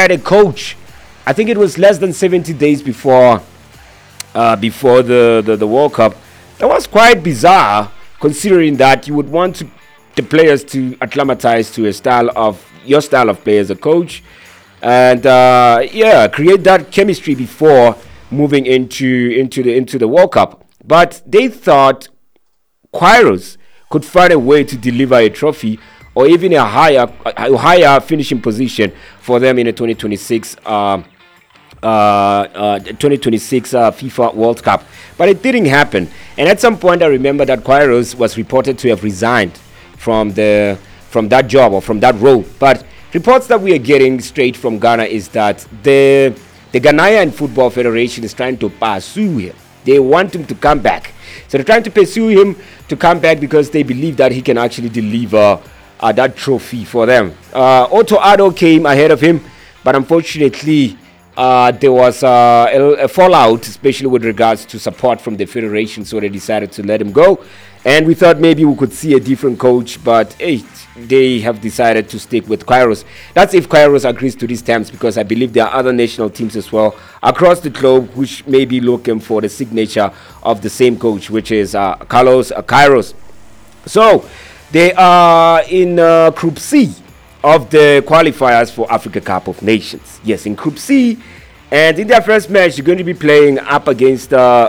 fired a coach. I think it was less than 70 days before the World Cup. That was quite bizarre, considering that you would want the players to acclimatize to your style of play as a coach, and create that chemistry before moving into the World Cup. But they thought Queiroz could find a way to deliver a trophy or even a higher finishing position for them in the 2026 FIFA World Cup. But it didn't happen. And at some point, I remember that Queiroz was reported to have resigned from that job or from that role. But reports that we are getting straight from Ghana is that the Ghanaian Football Federation is trying to pursue him. They want him to come back. So they're trying to pursue him to come back because they believe that he can actually deliver that trophy for them. Otto Addo came ahead of him, but unfortunately, there was a fallout, especially with regards to support from the federation, so they decided to let him go. And we thought maybe we could see a different coach, but they have decided to stick with Queiroz. That's if Queiroz agrees to these terms, because I believe there are other national teams as well across the globe which may be looking for the signature of the same coach, which is Carlos Queiroz. So they are in Group C of the qualifiers for Africa Cup of Nations. Yes, in Group C, and in their first match, they're going to be playing up against Cote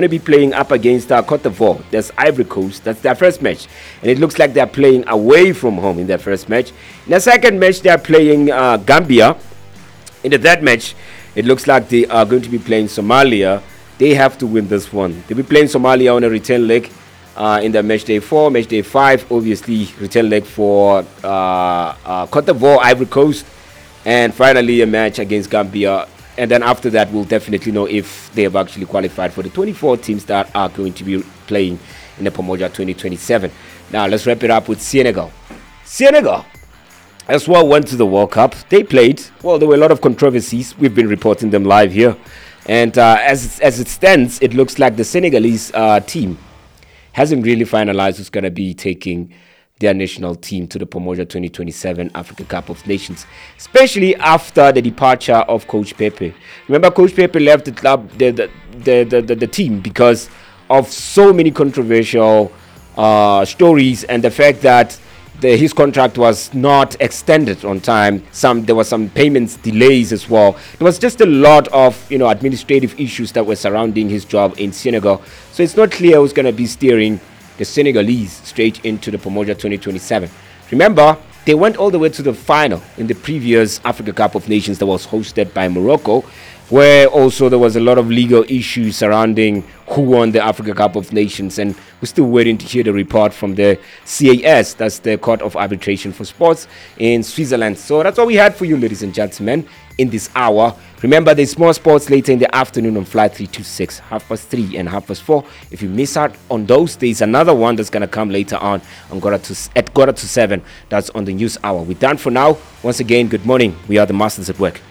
d'Ivoire. That's Ivory Coast. That's their first match, and it looks like they're playing away from home in their first match. In the second match, they're playing Gambia. In the third match, it looks like they are going to be playing Somalia. They have to win this one. They'll be playing Somalia on a return leg in the match day 4, match day 5, obviously return leg for Cote d'Ivoire, Ivory Coast, and finally a match against Gambia. And then after that, we'll definitely know if they have actually qualified for the 24 teams that are going to be playing in the Pomoja 2027. Now, let's wrap it up with Senegal. Senegal as well went to the World Cup. They played. Well, there were a lot of controversies. We've been reporting them live here. And as it stands, it looks like the Senegalese team hasn't really finalized who's going to be taking their national team to the Pomoja 2027 Africa Cup of Nations, especially after the departure of Coach Pepe. Remember, Coach Pepe left the club, the team, because of so many controversial stories and the fact that his contract was not extended on time. There were some payments delays as well. There was just a lot of administrative issues that were surrounding his job in Senegal. So it's not clear who's going to be steering the Senegalese straight into the Pomoja 2027. Remember, they went all the way to the final in the previous Africa Cup of Nations that was hosted by Morocco, where also there was a lot of legal issues surrounding who won the Africa Cup of Nations, and we're still waiting to hear the report from the CAS, that's the Court of Arbitration for Sports in Switzerland. So that's all we had for you, ladies and gentlemen, in this hour. Remember, there's more sports later in the afternoon on Flight 326, 3:30 and 4:30. If you miss out on those, there's another one that's going to come later on at 7:15. That's on the news hour. We're done for now. Once again, good morning. We are the Masters at Work.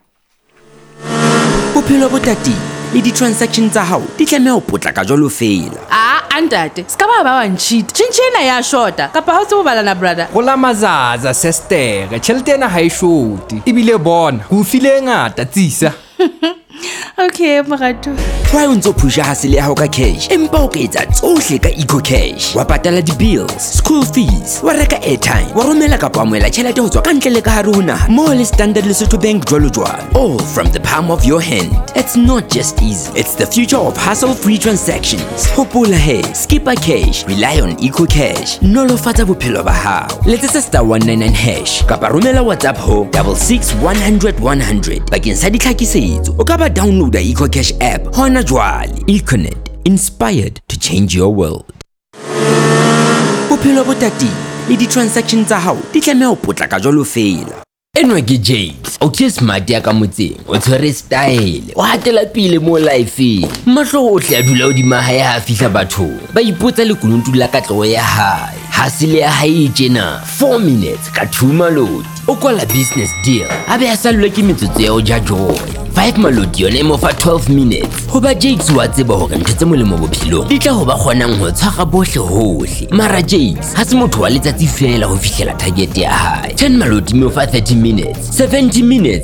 Bophelo bo tati le di-transaction tsa hao di tlameha ho potlaka jwalo fela. Ntate, ska ba wa ncheat. Chinchena ya shota kapa ha o tse balana brother. Go la mazaza sister, tšhelete ena ha e shoti. Ebile bona go file ngata tsisa. Okay, Marato. Try o ntso phusha hasele ya hao ka cash, empa o ka etsa tsohle ka EcoCash. Wa patala di-bills, school fees, wa reka airtime, wa romela kapa amoela tšhelete ho tswa ka ntle le ka hare ho naha. Mo le Standard Lesotho Bank jwalo jwalo. All from the palm of your hand. It's not just easy. It's the future of hassle-free transactions. Hopola he, skipper cash, rely on EcoCash. Nolofatsa bophelo ba hao. Letsetsa *199# kapa romela WhatsApp ho 66 100 bakeng sa ditlhakisetso. O ka ba downloada EcoCash app hona jwale. Econet, inspired to change your world. Bophelo bo tati le di-transaction tsa hao di tlameha ho potlaka jwalo fela. Enwa ke Jakes, o ke smart ya ka motseng, o tshwere style, o hatela pele mo life-eng. Mahlo ohle a dula hodima hae ha fihla batho ba ipotsa le kununtu la katleho ya hae. Hasile ya hae e tjena 4 minutes ka 2 malodi. O kwala business deal a be a salwe ke metsotso ya ho ja joy. 5 malodi yona e mo fa 12 minutes. Hoba Jakes wa tseba hore ntho tse molemo bophelong di tla ho ba kgonang ho tshwara bohle hohle. Mara Jakes ha se motho wa letsatsi fela ho fihlela target ya hae. 10 malodi mo fa 30 minutes, 70 minutes